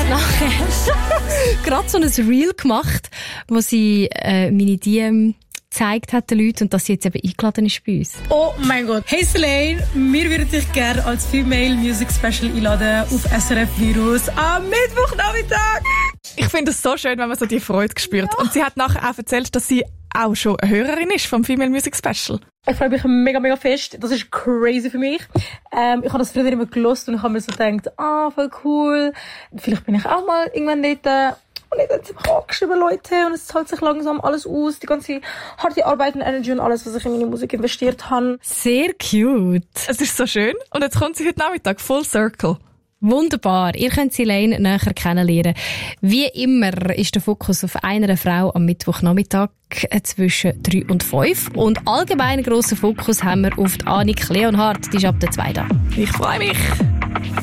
nachher gerade so ein Reel gemacht, wo sie meine DM gezeigt hat den Leuten und dass sie jetzt eben eingeladen ist bei uns. Oh mein Gott. Hey Selene, wir würden dich gerne als Female Music Special einladen auf SRF Virus am Mittwochnachmittag. Ich finde es so schön, wenn man so die Freude spürt. Ja. Und sie hat nachher auch erzählt, dass sie auch schon eine Hörerin ist vom Female Music Special. Ich freue mich mega, mega fest. Das ist crazy für mich. Ich habe das früher immer gelost und ich habe mir so gedacht, voll cool. Vielleicht bin ich auch mal irgendwann dort. Und jetzt haben sie mich angeschrieben, Leute, und es zahlt sich langsam alles aus. Die ganze harte Arbeit und Energy und alles, was ich in meine Musik investiert habe. Sehr cute. Es ist so schön. Und jetzt kommt sie heute Nachmittag, Full Circle. Wunderbar. Ihr könnt Selene näher kennenlernen. Wie immer ist der Fokus auf einer Frau am Mittwochnachmittag zwischen 3 und 5. Und allgemein grossen Fokus haben wir auf die Annik Leonhardt. Die ist ab der 2. Ich freue mich.